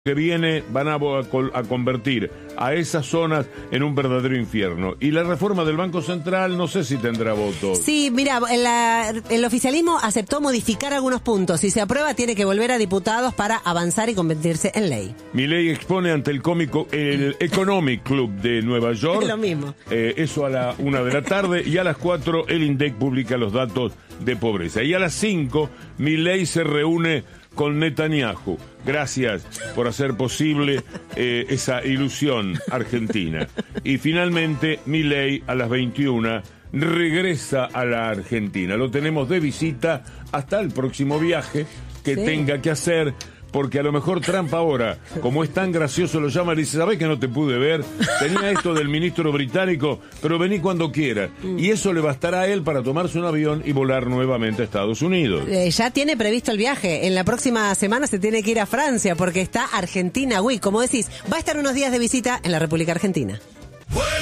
que viene van a convertir a esas zonas en un verdadero infierno. Y la reforma del Banco Central no sé si tendrá votos. Sí, mira, el oficialismo aceptó modificar algunos puntos. Si se aprueba, tiene que volver a diputados para avanzar y convertirse en ley. Milei expone ante el Economic Club de Nueva York. Es lo mismo. Eso a la 1 de la tarde. Y a las 4 el INDEC publica los datos de pobreza. Y a las 5 Milei se reúne con Netanyahu. Gracias por hacer posible esa ilusión argentina. Y finalmente Milei a las 21 regresa a la Argentina. Lo tenemos de visita hasta el próximo viaje que tenga que hacer. Porque a lo mejor Trump ahora, como es tan gracioso, lo llama y le dice, ¿sabés que no te pude ver? Tenía esto del ministro británico, pero vení cuando quiera. Y eso le bastará a él para tomarse un avión y volar nuevamente a Estados Unidos. Ya tiene previsto el viaje. En la próxima semana se tiene que ir a Francia porque está Argentina Week. Como decís, va a estar unos días de visita en la República Argentina.